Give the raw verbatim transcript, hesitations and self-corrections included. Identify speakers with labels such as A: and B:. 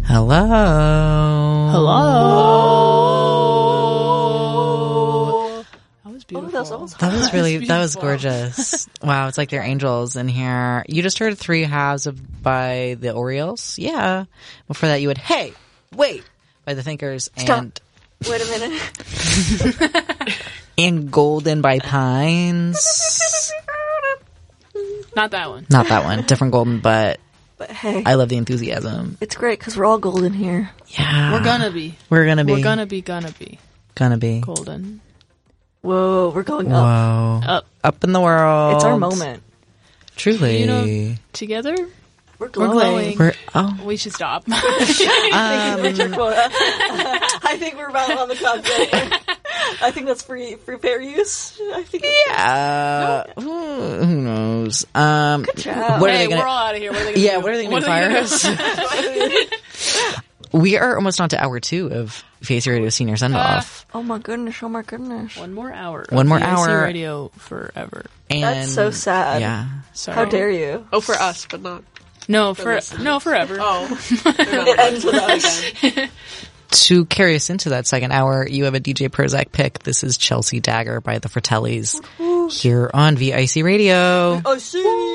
A: Hello.
B: Hello. That was beautiful.
C: Oh, that was,
A: That was really,
B: That
A: that
B: was
A: was gorgeous. Wow, it's like they're angels in here. You just heard Three Halves of by the Orioles? Yeah. Before that you had Hey, Wait by the Thinkers
C: Stop.
A: and
C: Wait a minute.
A: and Golden by Pines.
B: Not that one.
A: Not that one. Different Golden, but
C: But hey,
A: I love the enthusiasm.
C: it's great because we're all golden here.
A: Yeah.
B: We're gonna be.
A: We're gonna be.
B: We're gonna be. Gonna be
A: Gonna be.
B: golden.
C: Whoa, we're going up.
A: Whoa.
B: Up
A: Up in the world.
C: It's our moment.
A: Truly.
B: You know, together.
C: We're
B: We're
C: glowing.
B: glowing.
A: We're, oh.
B: We should stop.
A: Um,
C: Reach your quota. I think we're about on the clock. I think that's free, free fair use. I think.
A: Yeah. Who, who knows? Um,
C: Good job.
A: What are
B: hey,
A: they gonna?
B: we're all out of here. What are they gonna
A: Yeah.
B: do?
A: What are they gonna do?
B: are
A: Fire
B: gonna
A: us? We are almost on to hour two of Face Radio Senior Send Off.
C: Oh my goodness! Oh my goodness!
B: One more hour.
A: One more
B: V I C
A: hour.
B: Radio forever.
A: and
C: That's so sad.
A: Yeah.
B: Sorry.
C: How dare you?
D: Oh, for us, but not.
B: No, for
D: listeners.
B: no forever.
D: Oh,
C: It ends with us.
A: To carry us into that second hour, you have a D J Prozac pick. This is Chelsea Dagger by the Fratellis here on V I C Radio.
C: Oh, see.